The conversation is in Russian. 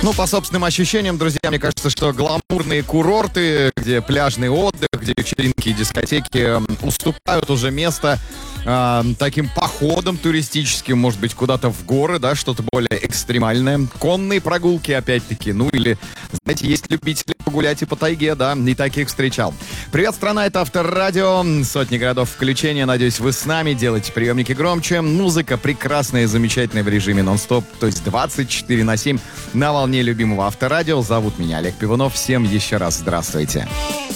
Ну, по собственным ощущениям, друзья, мне кажется, что гламурные курорты, где пляжный отдых, где вечеринки и дискотеки уступают уже место таким походам туристическим, может быть, куда-то в горы, да, что-то более экстремальное. Конные прогулки, опять-таки, ну или, знаете, есть любители погулять и по тайге, да, и таких встречал. Привет, страна, это Авторадио, сотни городов включения, надеюсь, вы с нами, делайте приемники громче, музыка прекрасная и замечательная в режиме нон-стоп, то есть 24/7 на волне любимого Авторадио. Зовут меня Олег Пивунов, всем еще раз здравствуйте.